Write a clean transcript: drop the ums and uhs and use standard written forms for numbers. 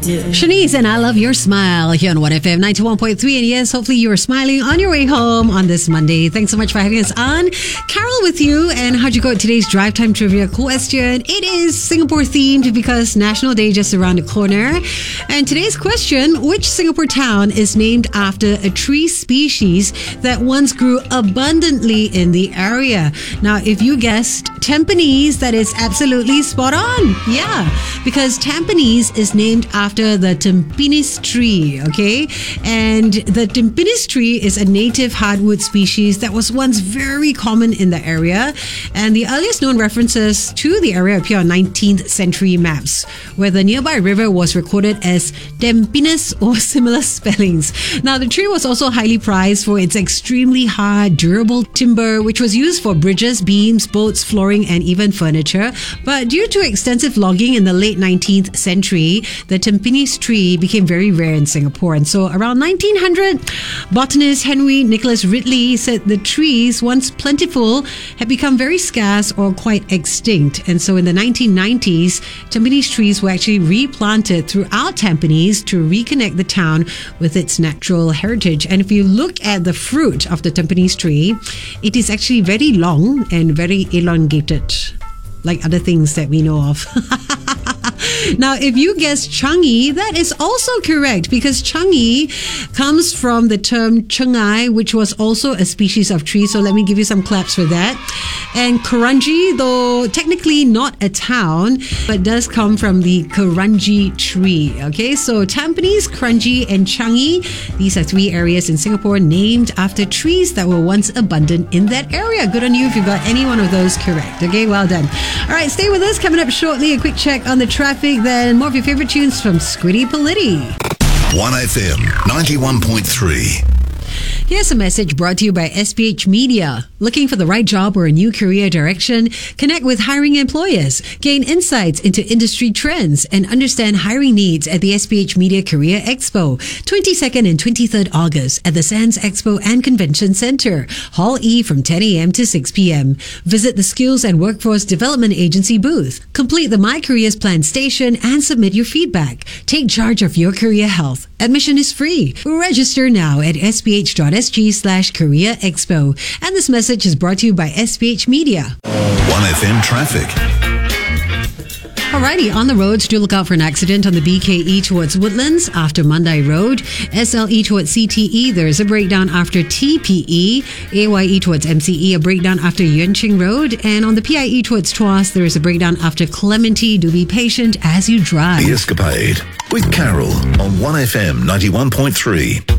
Shanice and I Love Your Smile here on 1FM 91.3. And yes, hopefully you are smiling on your way home on this Monday. Thanks so much for having us on. Carol with you. And how'd you go at today's Drive Time Trivia question? It is Singapore themed because National Day just around the corner. And today's question, which Singapore town is named after a tree species that once grew abundantly in the area? Now, if you guessed Tampines, that is absolutely spot on. Yeah, because Tampines is named after the Tampines tree, okay? And the Tampines tree is a native hardwood species that was once very common in the area. And the earliest known references to the area appear on 19th century maps, where the nearby river was recorded as Tampines or similar spellings. Now, the tree was also highly prized for its extremely hard, durable timber, which was used for bridges, beams, boats, flooring, and even furniture. But due to extensive logging in the late 19th century, the Tampines tree became very rare in Singapore. And so around 1900, botanist Henry Nicholas Ridley said the trees, once plentiful, had become very scarce or quite extinct. And so in the 1990s, Tampines trees were actually replanted throughout Tampines to reconnect the town with its natural heritage. And if you look at the fruit of the Tampines tree, it is actually very long and very elongated, like other things that we know of. Now, if you guessed Changi, that is also correct because Changi comes from the term Chengai, which was also a species of tree. So let me give you some claps for that. And Kranji, though technically not a town, but does come from the Kranji tree. Okay, so Tampines, Kranji, and Changi, these are three areas in Singapore named after trees that were once abundant in that area. Good on you if you got any one of those correct. Okay, well done. All right, stay with us. Coming up shortly, a quick check on the traffic, then more of your favorite tunes from Squiddy Politti. 1FM 91.3. Here's a message brought to you by SPH Media. Looking for the right job or a new career direction? Connect with hiring employers, gain insights into industry trends, and understand hiring needs at the SPH Media Career Expo, 22nd and 23rd August at the Sands Expo and Convention Center, Hall E from 10 a.m. to 6 p.m. Visit the Skills and Workforce Development Agency booth. Complete the My Careers Plan station and submit your feedback. Take charge of your career health. Admission is free. Register now at sph.sg/Career Expo. And this message is brought to you by SPH Media. 1FM traffic. Alrighty, on the roads, do look out for an accident on the BKE towards Woodlands after Mandai Road. SLE towards CTE, there is a breakdown after TPE. AYE towards MCE, a breakdown after Yuanqing Road. And on the PIE towards Tuas, there is a breakdown after Clementi. Do be patient as you drive. The Escapade with Carol on 1FM 91.3.